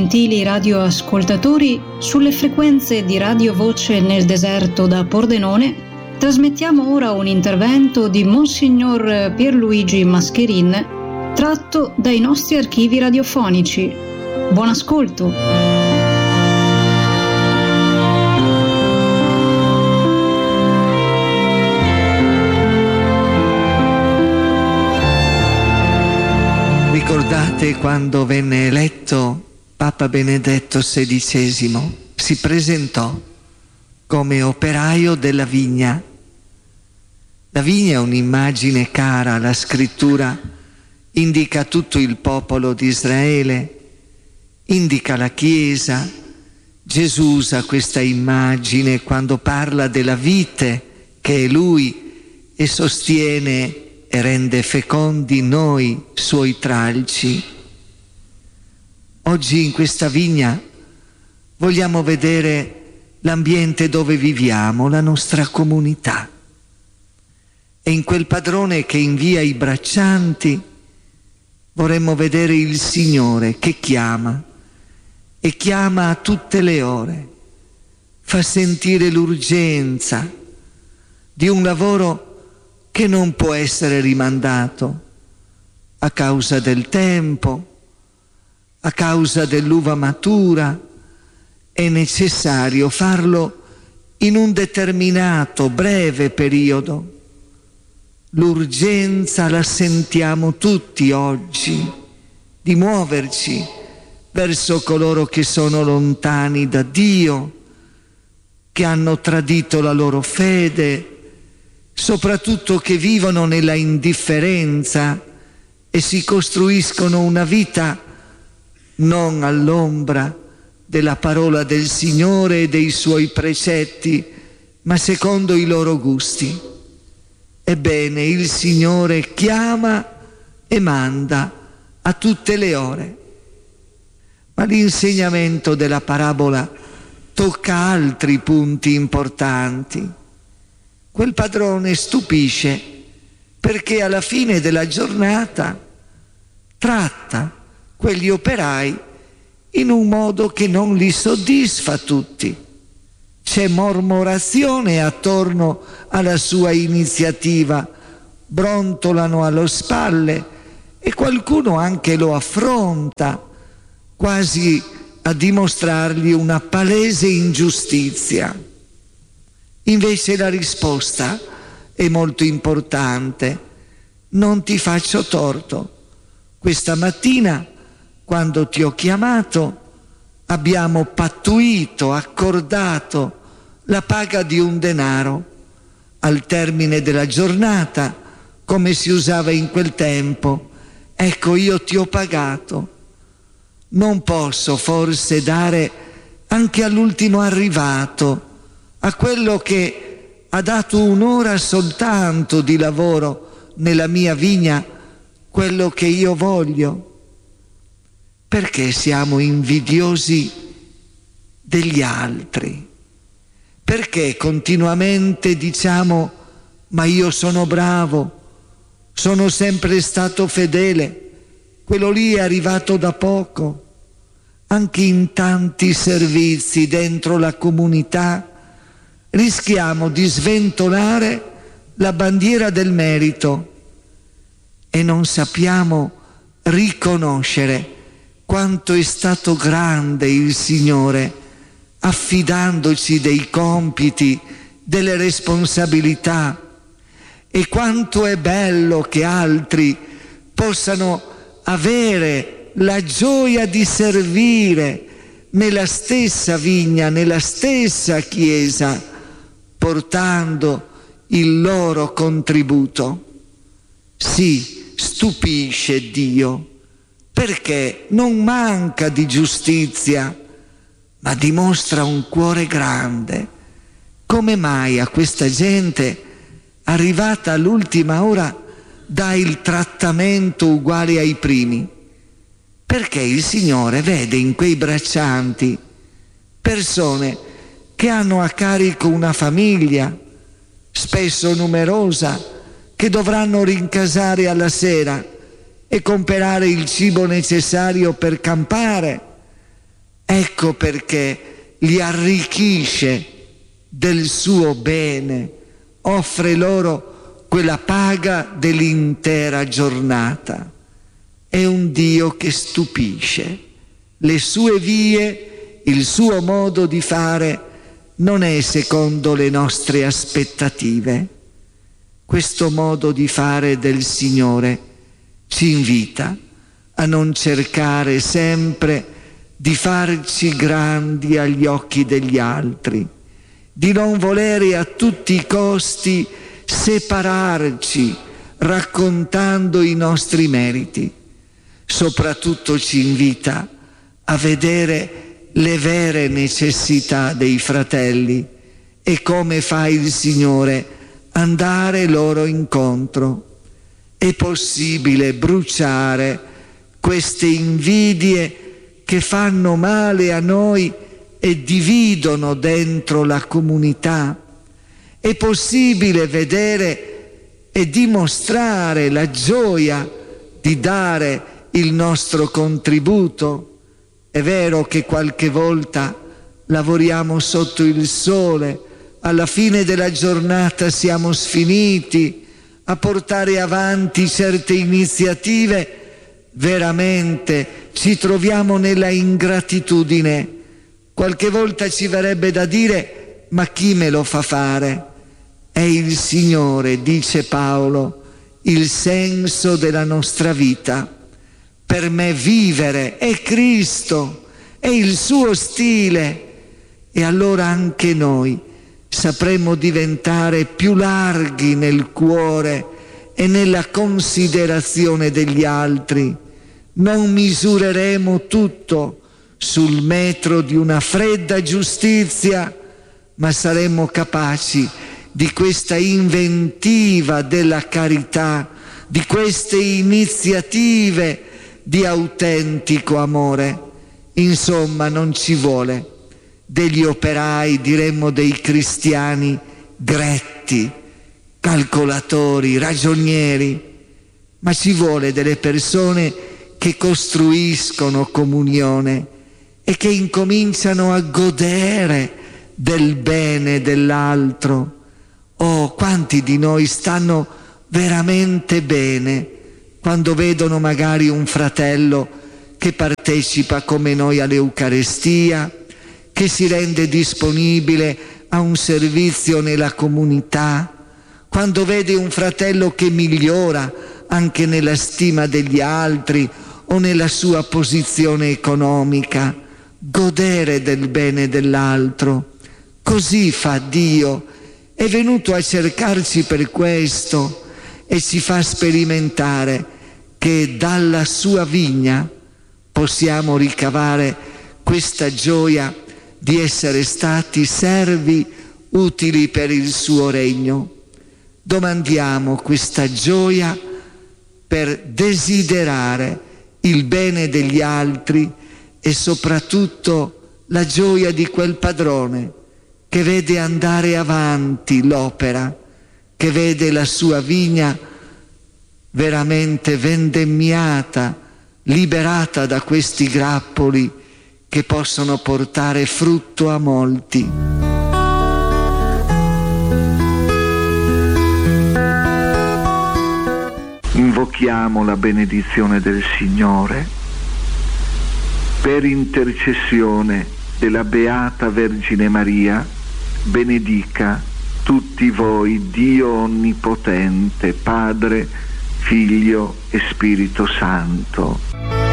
gentili radioascoltatori, sulle frequenze di Radio Voce nel deserto da Pordenone trasmettiamo ora un intervento di Monsignor Pierluigi Mascherin tratto dai nostri archivi radiofonici. Buon ascolto! Ricordate quando venne eletto Papa Benedetto XVI? Si presentò come operaio della vigna. La vigna è un'immagine cara, la scrittura indica tutto il popolo di Israele, indica la Chiesa. Gesù usa questa immagine quando parla della vite che è Lui e sostiene e rende fecondi noi, suoi tralci. Oggi in questa vigna vogliamo vedere l'ambiente dove viviamo, la nostra comunità. E in quel padrone che invia i braccianti vorremmo vedere il Signore che chiama e chiama a tutte le ore, fa sentire l'urgenza di un lavoro che non può essere rimandato a causa del tempo, a causa dell'uva matura. È necessario farlo in un determinato breve periodo. L'urgenza la sentiamo tutti oggi di muoverci verso coloro che sono lontani da Dio, che hanno tradito la loro fede, soprattutto che vivono nella indifferenza e si costruiscono una vita non all'ombra della parola del Signore e dei Suoi precetti, ma secondo i loro gusti. Ebbene, il Signore chiama e manda a tutte le ore. Ma l'insegnamento della parabola tocca altri punti importanti. Quel padrone stupisce perché alla fine della giornata tratta quegli operai in un modo che non li soddisfa tutti. C'è mormorazione attorno alla sua iniziativa, brontolano alle spalle e qualcuno anche lo affronta, quasi a dimostrargli una palese ingiustizia. Invece la risposta è molto importante. Non ti faccio torto. Questa mattina, quando ti ho chiamato, abbiamo pattuito, accordato la paga di un denaro. Al termine della giornata, come si usava in quel tempo, ecco, io ti ho pagato. Non posso forse dare anche all'ultimo arrivato, a quello che ha dato un'ora soltanto di lavoro nella mia vigna, quello che io voglio? Perché siamo invidiosi degli altri? Perché continuamente diciamo: ma io sono bravo, sono sempre stato fedele, quello lì è arrivato da poco? Anche in tanti servizi dentro la comunità rischiamo di sventolare la bandiera del merito e non sappiamo riconoscere quanto è stato grande il Signore affidandoci dei compiti, delle responsabilità, e quanto è bello che altri possano avere la gioia di servire nella stessa vigna, nella stessa Chiesa, portando il loro contributo. Sì, stupisce Dio, perché non manca di giustizia, ma dimostra un cuore grande. Come mai a questa gente, arrivata all'ultima ora, dà il trattamento uguale ai primi? Perché il Signore vede in quei braccianti persone che hanno a carico una famiglia, spesso numerosa, che dovranno rincasare alla sera e comprare il cibo necessario per campare, Ecco perché li arricchisce del suo bene, offre loro quella paga dell'intera giornata. È un Dio che stupisce. Le sue vie, il suo modo di fare non è secondo le nostre aspettative. Questo modo di fare del Signore ci invita a non cercare sempre di farci grandi agli occhi degli altri, di non volere a tutti i costi separarci raccontando i nostri meriti. Soprattutto ci invita a vedere le vere necessità dei fratelli e come fa il Signore andare loro incontro. È possibile bruciare queste invidie che fanno male a noi e dividono dentro la comunità. È possibile vedere e dimostrare la gioia di dare il nostro contributo. È vero che qualche volta lavoriamo sotto il sole, alla fine della giornata siamo sfiniti a portare avanti certe iniziative, veramente ci troviamo nella ingratitudine. Qualche volta ci verrebbe da dire: ma chi me lo fa fare? È il Signore, dice Paolo, il senso della nostra vita. Per me vivere è Cristo, è il suo stile, e allora anche noi sapremo diventare più larghi nel cuore e nella considerazione degli altri. Non misureremo tutto sul metro di una fredda giustizia, ma saremo capaci di questa inventiva della carità, di queste iniziative di autentico amore. Insomma, non ci vuole degli operai, diremmo dei cristiani gretti, calcolatori, ragionieri, ma ci vuole delle persone che costruiscono comunione e che incominciano a godere del bene dell'altro. Oh, quanti di noi stanno veramente bene quando vedono magari un fratello che partecipa come noi all'Eucarestia, che si rende disponibile a un servizio nella comunità, quando vede un fratello che migliora anche nella stima degli altri o nella sua posizione economica. Godere del bene dell'altro. Così fa Dio. È venuto a cercarci per questo e ci fa sperimentare che dalla sua vigna possiamo ricavare questa gioia di essere stati servi utili per il suo regno. Domandiamo questa gioia per desiderare il bene degli altri e soprattutto la gioia di quel padrone che vede andare avanti l'opera, che vede la sua vigna veramente vendemmiata, liberata da questi grappoli che possono portare frutto a molti. Invochiamo la benedizione del Signore. Per intercessione della Beata Vergine Maria, benedica tutti voi Dio Onnipotente, Padre, Figlio e Spirito Santo.